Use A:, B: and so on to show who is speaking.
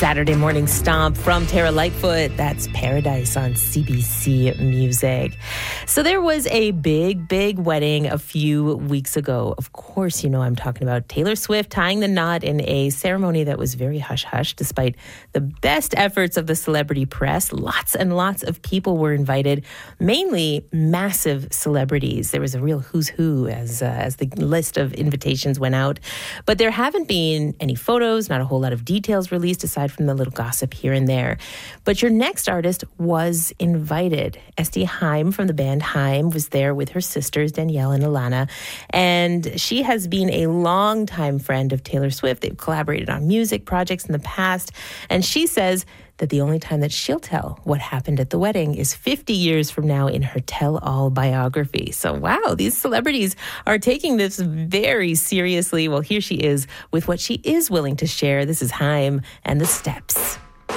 A: Saturday morning stomp from Tara Lightfoot. That's Paradise on CBC Music. So there was a big wedding a few weeks ago. Of course, you know I'm talking about Taylor Swift tying the knot in a ceremony that was very hush-hush despite the best efforts of the celebrity press. Lots and lots of people were invited, mainly massive celebrities. There was a real who's who as the list of invitations went out. But there haven't been any photos, not a whole lot of details released aside from the little gossip here and there. But your next artist was invited. Esty Haim from the band Haim was there with her sisters, Danielle and Alana. And she has been a longtime friend of Taylor Swift. They've collaborated on music projects in the past. And she says that the only time that she'll tell what happened at the wedding is 50 years from now in her tell-all biography. So, wow, these celebrities are taking this very seriously. Well, here she is with what she is willing to share. This is Haim and the Steps.